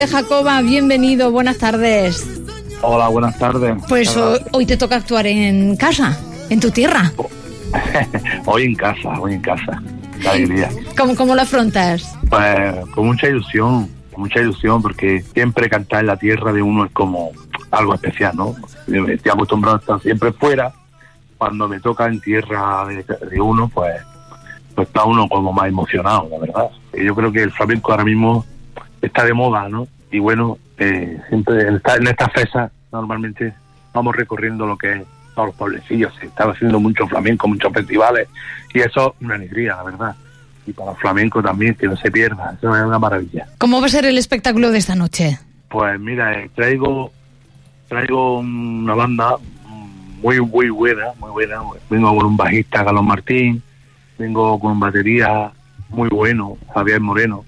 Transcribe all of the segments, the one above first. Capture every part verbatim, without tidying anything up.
Jacoba, bienvenido, buenas tardes. Hola, buenas tardes. Pues hoy, hoy te toca actuar en casa, en tu tierra. Hoy en casa, hoy en casa. Qué alegría. ¿Cómo, cómo lo afrontas? Pues con mucha ilusión, con mucha ilusión, porque siempre cantar en la tierra de uno es como algo especial, ¿no? Estoy acostumbrado a estar siempre fuera. Cuando me toca en tierra de, de uno, pues, pues está uno como más emocionado, la verdad. Y yo creo que el flamenco ahora mismo está de moda, ¿no? Y bueno, eh, siempre en, esta, en estas fechas normalmente vamos recorriendo lo que es todos los pueblecillos. Se están haciendo mucho flamenco, muchos festivales, y eso es una alegría, la verdad. Y para el flamenco también, que no se pierda, eso es una maravilla. ¿Cómo va a ser el espectáculo de esta noche? Pues mira, eh, traigo traigo una banda muy muy buena, muy buena. Vengo con un bajista, Carlos Martín, vengo con un batería muy bueno, Javier Moreno,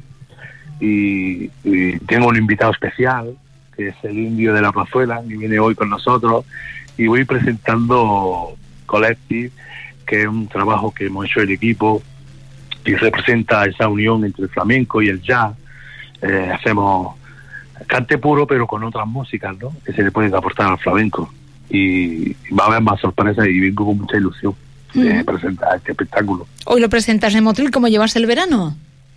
y, y tengo un invitado especial, que es el Indio de la Plazuela, que viene hoy con nosotros, y voy presentando Collective, que es un trabajo que hemos hecho el equipo y representa esa unión entre el flamenco y el jazz. Eh, hacemos cante puro, pero con otras músicas, ¿no?, que se le pueden aportar al flamenco. Y va a haber más sorpresas y vengo con mucha ilusión de mm. presentar este espectáculo. Hoy lo presentas en Motril. ¿Cómo llevas el verano?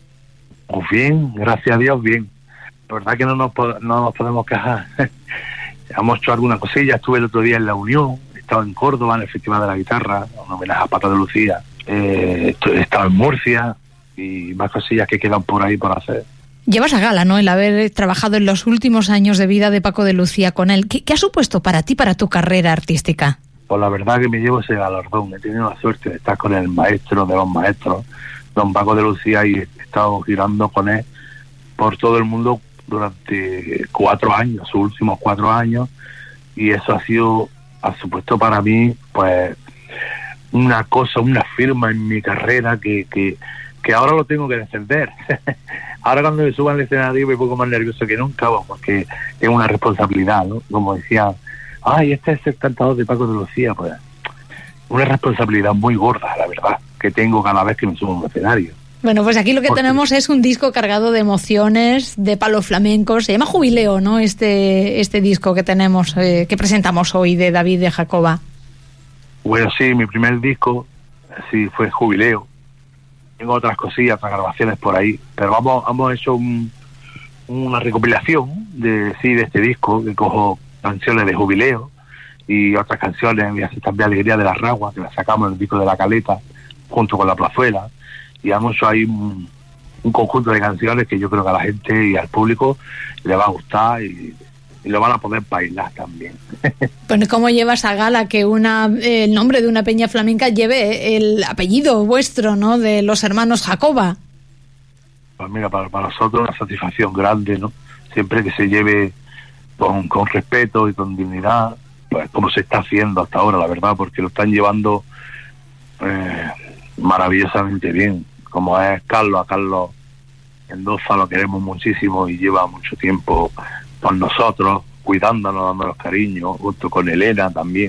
Pues bien, gracias a Dios, bien. La verdad que no nos, no nos podemos quejar. Hemos hecho alguna cosilla. Estuve el otro día en La Unión, he estado en Córdoba en el Festival de la Guitarra, un homenaje a Paco de Lucía. Eh, he estado en Murcia y más cosillas que quedan por ahí por hacer. Llevas a gala, ¿no?, el haber trabajado en los últimos años de vida de Paco de Lucía con él. ¿Qué, qué ha supuesto para ti, para tu carrera artística? Pues la verdad que me llevo ese galardón. He tenido la suerte de estar con el maestro de los maestros, don Paco de Lucía, y he estado girando con él por todo el mundo durante cuatro años, sus últimos cuatro años, y eso ha sido, ha supuesto para mí, pues, una cosa, una firma en mi carrera que, que, que ahora lo tengo que defender. Ahora cuando me suban al escenario me pongo más nervioso que nunca, porque tengo una responsabilidad, ¿no? Como decía, ay, este es el cantador de Paco de Lucía, pues una responsabilidad muy gorda, la verdad, que tengo cada vez que me subo a un escenario. Bueno, pues aquí lo que porque... tenemos es un disco cargado de emociones, de palos flamencos. Se llama Jubileo, ¿no?, este este disco que tenemos, eh, que presentamos hoy, de David de Jacoba. Bueno, sí, mi primer disco sí fue Jubileo. Tengo otras cosillas, otras grabaciones por ahí, pero vamos, hemos hecho un, una recopilación de sí de este disco, que cojo canciones de Jubileo y otras canciones, y así también Alegría de la Ragua, que la sacamos en el disco de La Caleta junto con La Plazuela, y hemos hecho ahí un, un conjunto de canciones que yo creo que a la gente y al público le va a gustar y, y lo van a poder bailar también. Bueno, ¿cómo llevas a gala que una eh, el nombre de una peña flamenca lleve el apellido vuestro, ¿no?, de los hermanos Jacoba? Pues mira, para, para nosotros una satisfacción grande, ¿no? Siempre que se lleve con, con respeto y con dignidad, pues como se está haciendo hasta ahora, la verdad, porque lo están llevando eh, maravillosamente bien, como es Carlos. A Carlos Mendoza lo queremos muchísimo y lleva mucho tiempo con nosotros, cuidándonos, dándonos cariño, junto con Elena también,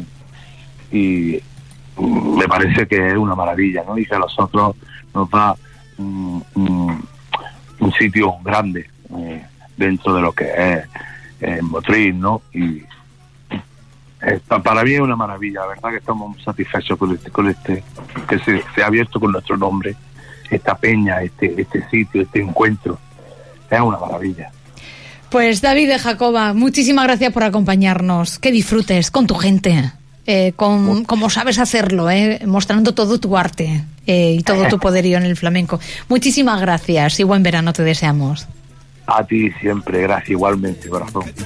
y mm, me parece que es una maravilla, ¿no? Y que a nosotros nos da mm, mm, un sitio grande eh, dentro de lo que es eh, Motril, ¿no? Y eh, para mí es una maravilla, la verdad que estamos muy satisfechos con este, con este que se, se ha abierto con nuestro nombre, esta peña, este, este sitio, este encuentro, es una maravilla. Pues David de Jacoba, muchísimas gracias por acompañarnos. Que disfrutes con tu gente, eh, con, como sabes hacerlo, eh, mostrando todo tu arte eh, y todo tu poderío en el flamenco. Muchísimas gracias y buen verano te deseamos. A ti siempre, gracias igualmente, corazón.